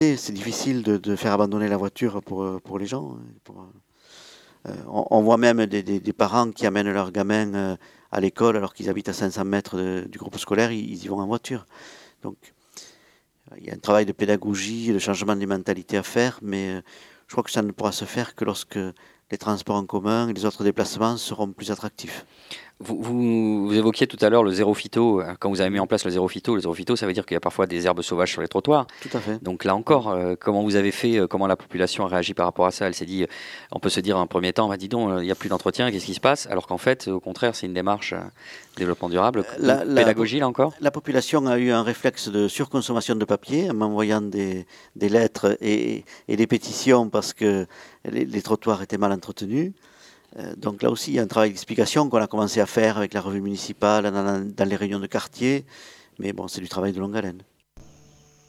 C'est difficile de faire abandonner la voiture pour les gens. On voit même des parents qui amènent leurs gamins à l'école alors qu'ils habitent à 500 mètres du groupe scolaire, ils y vont en voiture. Donc il y a un travail de pédagogie, de changement des mentalités à faire, mais je crois que ça ne pourra se faire que lorsque les transports en commun et les autres déplacements seront plus attractifs. Vous évoquiez tout à l'heure le zéro phyto. Quand vous avez mis Mm. en place le zéro phyto, ça veut dire qu'il y a parfois des herbes sauvages sur les trottoirs. Tout à fait. Donc là encore, comment vous avez fait, comment la population a réagi par rapport à ça? Elle s'est dit, on peut se dire en premier temps, bah, dis donc, il n'y a plus d'entretien, qu'est-ce qui se passe? Alors qu'en fait, au contraire, c'est une démarche développement durable. Donc, pédagogie là encore? La population a eu un réflexe de surconsommation de papier en m'envoyant des lettres et des pétitions parce que les trottoirs étaient mal entretenus. Donc là aussi, il y a un travail d'explication qu'on a commencé à faire avec la revue municipale, dans les réunions de quartier. Mais bon, c'est du travail de longue haleine.